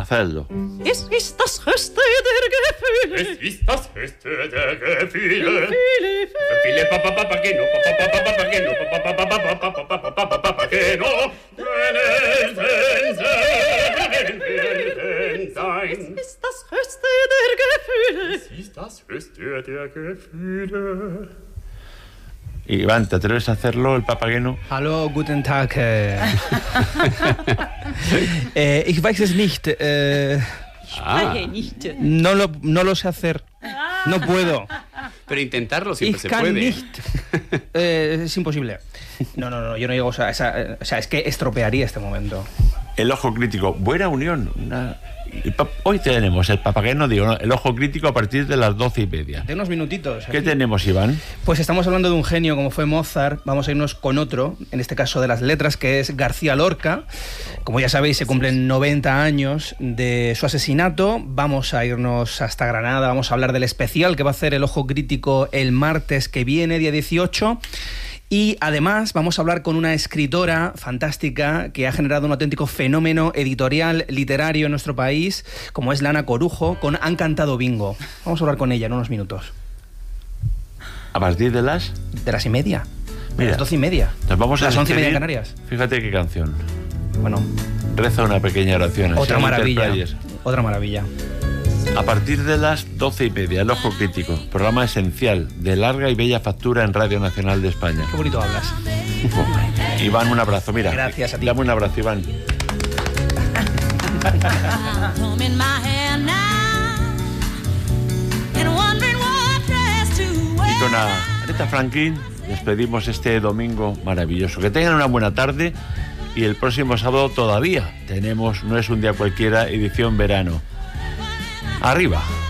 Hacedlo. Es ist das höchste der Gefühle. Es ist das höchste der Gefühle. Gefühle, papageno, papageno, papageno. Es ist das höchste der Gefühle. Es ist das höchste der Gefühle. Iván, ¿te atreves a hacerlo, el papageno? Hallo, guten Tag. Ich weiß es nicht. No lo sé hacer. No puedo. Pero intentarlo siempre Ich se kann puede. nicht. Es imposible. No, yo no llego a esa... O sea, es que estropearía este momento. El ojo crítico. Buena unión. Hoy tenemos el papageno, el ojo crítico a partir de las 12:30. De unos minutitos. ¿Qué tenemos, Iván? Pues estamos hablando de un genio como fue Mozart. Vamos a irnos con otro, en este caso de las letras, que es García Lorca. Como ya sabéis, se cumplen 90 años de su asesinato. Vamos a irnos hasta Granada. Vamos a hablar del especial que va a hacer el ojo crítico el martes que viene, día 18. Y además vamos a hablar con una escritora fantástica que ha generado un auténtico fenómeno editorial, literario en nuestro país, como es Lana Corujo, con Han cantado bingo. Vamos a hablar con ella en unos minutos. ¿A partir de las? De las 1:30. De Mira, las 12:30. Nos vamos a las 11:30 en despedir. Canarias. Fíjate qué canción. Bueno, Reza una pequeña oración. otra así, maravilla. Enterprises. Otra maravilla. A partir de las 12:30, El Ojo Crítico, programa esencial de larga y bella factura en Radio Nacional de España. Qué bonito hablas. Iván, un abrazo, mira. Gracias a ti. Dame un abrazo, Iván. Y con Aretha Franklin despedimos este domingo maravilloso. Que tengan una buena tarde y el próximo sábado todavía tenemos No es un día cualquiera, edición verano. Arriba.